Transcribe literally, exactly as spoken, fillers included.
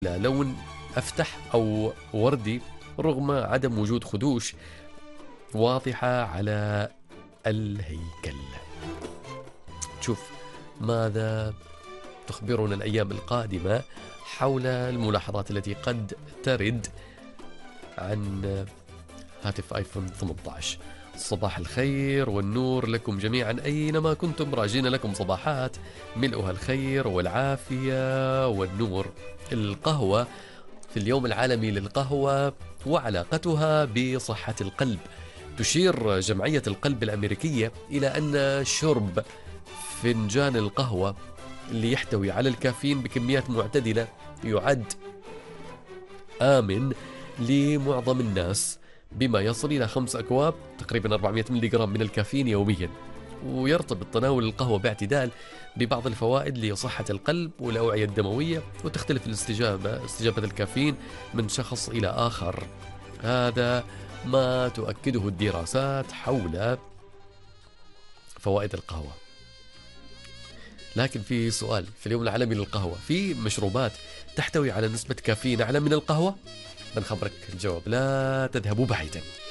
لون أفتح أو وردي رغم عدم وجود خدوش واضحة على الهيكل. شوف ماذا تخبرنا الأيام القادمة حول الملاحظات التي قد ترد عن هاتف آيفون ثمانية عشر. صباح الخير والنور لكم جميعا أينما كنتم، راجين لكم صباحات ملؤها الخير والعافية والنور. القهوة في اليوم العالمي للقهوة وعلاقتها بصحة القلب. تشير جمعية القلب الأمريكية إلى أن شرب فنجان القهوة اللي يحتوي على الكافيين بكميات معتدلة يعد آمن لمعظم الناس، بما يصل إلى خمس أكواب تقريبا أربعمائة ملغ من الكافيين يوميا. ويرتبط تناول القهوة باعتدال ببعض الفوائد لصحة القلب والأوعية الدموية، وتختلف الاستجابة استجابة الكافيين من شخص إلى آخر. هذا ما تؤكده الدراسات حول فوائد القهوة. لكن في سؤال، في اليوم العالمي للقهوة في مشروبات تحتوي على نسبة كافيين أعلى من القهوة؟ بنخبرك الجواب، لا تذهبوا بعيدا.